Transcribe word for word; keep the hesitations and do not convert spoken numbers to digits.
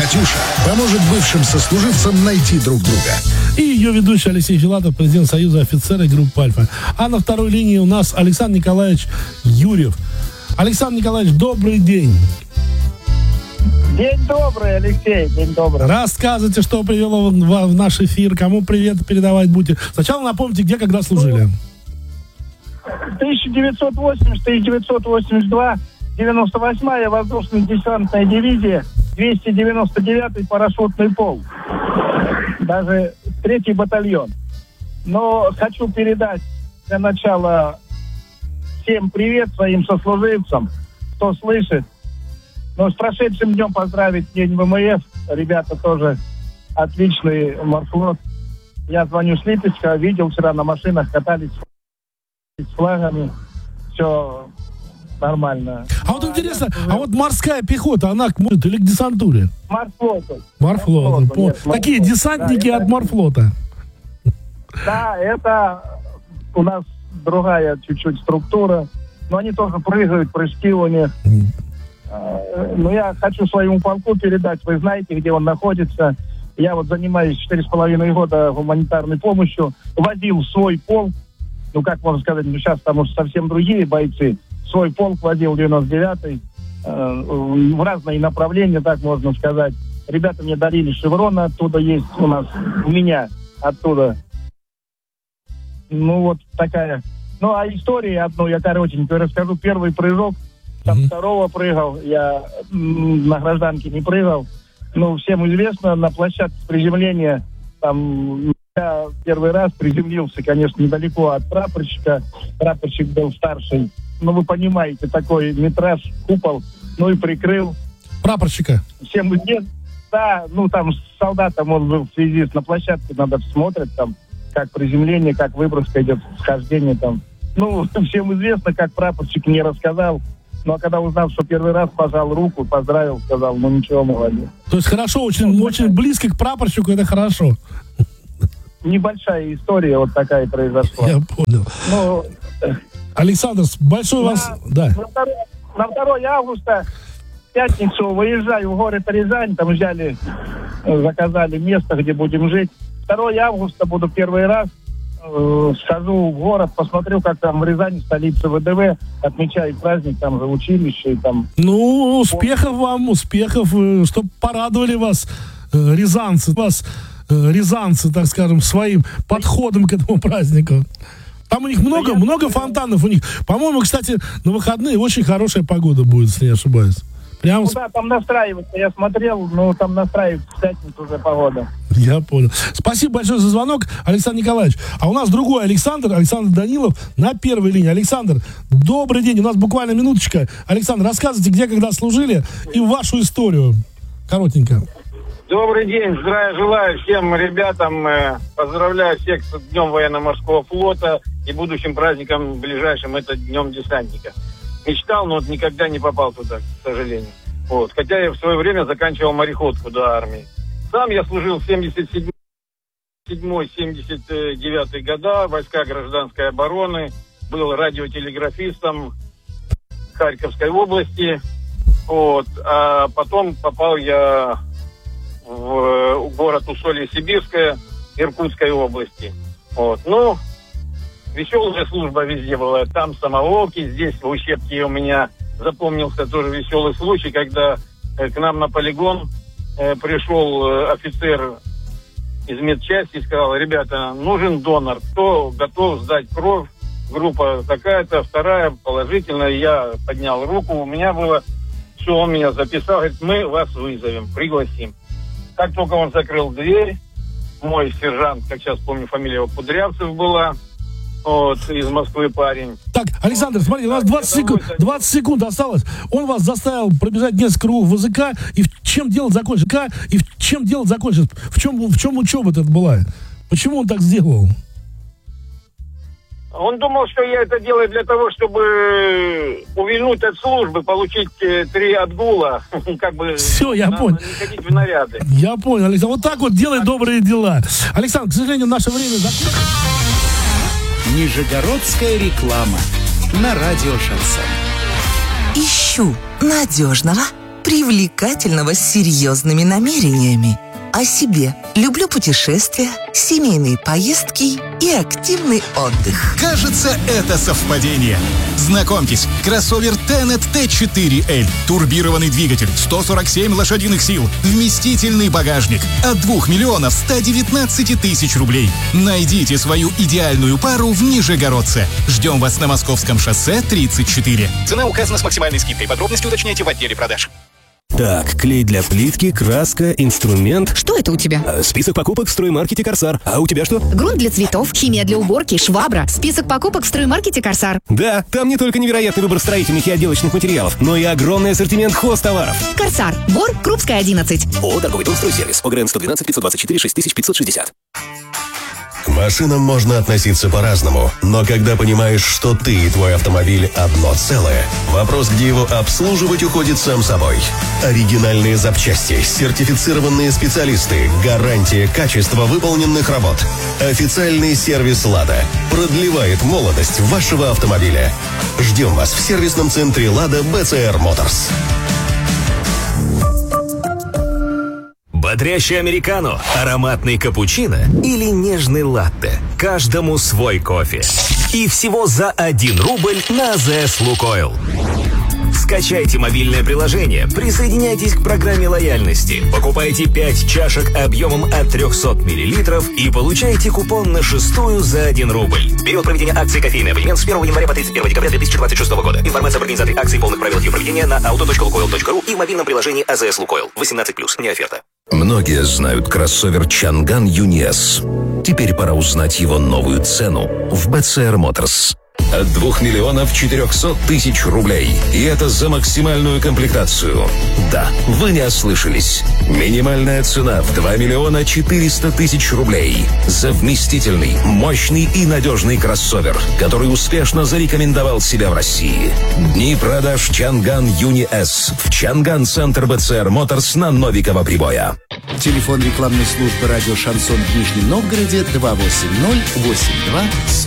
Катюша поможет бывшим сослуживцам найти друг друга. И ее ведущий Алексей Филатов, президент Союза офицеров группы «Альфа». А на второй линии у нас Александр Николаевич Юрьев. Александр Николаевич, добрый день. День добрый, Алексей, день добрый. Рассказывайте, что привело в наш эфир, кому привет передавать будете. Сначала напомните, где, когда служили. тысяча девятьсот восемьдесят - тысяча девятьсот восемьдесят два, девяносто восьмая воздушно-десантная дивизия, двести девяносто девятый парашютный полк. Даже третий батальон. Но хочу передать для начала всем привет своим сослуживцам, кто слышит. Но с прошедшим днем поздравить День ВМФ. Ребята тоже отличный морфлот. Я звоню с Липецка, видел вчера на машинах, катались с флагами. Все нормально. А вот интересно, а вот морская пехота, она к морю или к десантуре? Морфлоту. Морфлоту. Морфлоту, нет, Такие морфлоту. десантники Да, от это... морфлота. Да, это у нас другая чуть-чуть структура. Но они тоже прыгают, прыжки у них. Но я хочу своему полку передать. Вы знаете, где он находится. Я вот занимаюсь четыре с половиной года гуманитарной помощью. Возил свой полк. Ну, как можно сказать, ну, сейчас там уже совсем другие бойцы. Свой полк возил девяносто девятый. Э, в разные направления, так можно сказать. Ребята мне дарили шевроны, оттуда есть у нас, у меня оттуда. Ну, вот такая. Ну, а история одну я коротенькую расскажу. Первый прыжок. Там mm-hmm. второго прыгал, я м, на гражданке не прыгал. Ну, всем известно, на площадке приземления, там, я первый раз приземлился, конечно, недалеко от прапорщика. Прапорщик был старший. Ну, вы понимаете, такой метраж, купол, ну и прикрыл. Прапорщика? Всем известно. Да, ну, там с солдатом он был в связи с на площадке, надо смотреть, там, как приземление, как выброска идет, схождение там. Ну, всем известно, как прапорщик мне рассказал. Ну, а когда узнал, что первый раз, пожал руку, поздравил, сказал, ну, ничего, молодец. То есть хорошо, очень, ну, очень близко к прапорщику, это хорошо. Небольшая история вот такая произошла. Я понял. Ну, Александр, большой на, вас... Да. На второе, на второе августа, в пятницу, выезжаю в город Рязань, там взяли, заказали место, где будем жить. второе августа буду первый раз. Схожу в город, посмотрю, как там в Рязани, столице ВДВ, отмечают праздник, там же училище. И там... Ну, успехов вам, успехов, чтобы порадовали вас э, рязанцы, вас э, рязанцы, так скажем, своим подходом к этому празднику. Там у них много, много фонтанов у них. По-моему, кстати, на выходные очень хорошая погода будет, если не ошибаюсь. Прям... Ну да, там настраивается, я смотрел, ну там настраивается в пятницу уже погода. Я понял. Спасибо большое за звонок, Александр Николаевич. А у нас другой Александр, Александр Данилов на первой линии. Александр, добрый день, у нас буквально минуточка. Александр, рассказывайте, где, когда служили и вашу историю. Коротенько. Добрый день, здравия желаю всем ребятам. Поздравляю всех с Днем военно-морского флота и будущим праздником ближайшим, это Днем десантника. Мечтал, но вот никогда не попал туда, к сожалению. Вот. Хотя я в свое время заканчивал мореходку до армии. Сам я служил в семьдесят седьмой - семьдесят девятый года, войска гражданской обороны, был радиотелеграфистом в Харьковской области. Вот. А потом попал я в город Усолье-Сибирское Иркутской области. Вот. Ну, веселая служба везде была. Там самоволки, здесь в Ущепке у меня запомнился тоже веселый случай, когда э, к нам на полигон э, пришел э, офицер из медчасти и сказал: ребята, нужен донор, кто готов сдать кровь? Группа такая-то, вторая положительная. Я поднял руку, у меня было, все, он меня записал, говорит: мы вас вызовем, пригласим. Как только он закрыл дверь, мой сержант, как сейчас помню, фамилия его Кудрявцев была, вот, из Москвы парень. Так, Александр, смотрите, у нас двадцать секунд, двадцать секунд осталось. Он вас заставил пробежать несколько кругов ВЗК, и в чем дело закончится? И в чем дело закончится? В чем, в чем учеба-то была? Почему он так сделал? Он думал, что я это делаю для того, чтобы увильнуть от службы, получить э, три отгула, как бы. Все, я понял. Не ходить в наряды. Я понял, Александр. Вот так вот делай добрые дела. Александр, к сожалению, наше время закончилось. Нижегородская реклама на радио Шансон. Ищу надежного привлекательного с серьезными намерениями. О себе. Люблю путешествия, семейные поездки и активный отдых. Кажется, это совпадение. Знакомьтесь, кроссовер Tenet ти четыре эль. Турбированный двигатель, сто сорок семь лошадиных сил, вместительный багажник. От двух миллионов ста девятнадцати тысяч рублей. Найдите свою идеальную пару в Нижегородце. Ждем вас на Московском шоссе тридцать четыре. Цена указана с максимальной скидкой. Подробности уточняйте в отделе продаж. Так, клей для плитки, краска, инструмент. Что это у тебя? Э, Список покупок в строймаркете «Корсар». А у тебя что? Грунт для цветов, химия для уборки, швабра. Список покупок в строймаркете «Корсар». Да, там не только невероятный выбор строительных и отделочных материалов, но и огромный ассортимент хозтоваров. «Корсар». Бор, Крупская, одиннадцать. О, торговый дом «Стройсервис». ОГРН сто двенадцать пятьсот двадцать четыре шесть тысяч пятьсот шестьдесят. К машинам можно относиться по-разному, но когда понимаешь, что ты и твой автомобиль одно целое, вопрос, где его обслуживать, уходит сам собой. Оригинальные запчасти, сертифицированные специалисты, гарантия качества выполненных работ. Официальный сервис «Лада» продлевает молодость вашего автомобиля. Ждем вас в сервисном центре «Лада» бэ цэ эр Моторс. Бодрящий американо, ароматный капучино или нежный латте. Каждому свой кофе. И всего за один рубль на АЗС «Лукойл». Скачайте мобильное приложение, присоединяйтесь к программе лояльности, покупайте пять чашек объемом от триста миллилитров и получайте купон на шестую за один рубль. Период проведения акции «Кофейный абонемент» с первого января по тридцать первое декабря две тысячи двадцать шестого года. Информация об организации акции и полных правилах ее проведения на auto точка лукойл точка ру и в мобильном приложении АЗС «Лукойл». восемнадцать плюс. Не оферта. Многие знают кроссовер Чанган Юни эс. Теперь пора узнать его новую цену в бэ цэ эр Моторс. От двух миллионов четырехсот тысяч рублей. И это за максимальную комплектацию. Да, вы не ослышались. Минимальная цена в два миллиона четыреста тысяч рублей. За вместительный, мощный и надежный кроссовер, который успешно зарекомендовал себя в России. Дни продаж Чанган Юни эс в Чанган Центр бэ цэ эр Моторс на Новикова Прибоя. Телефон рекламной службы радио «Шансон» в Нижнем Новгороде два восемь ноль восемь два сорок.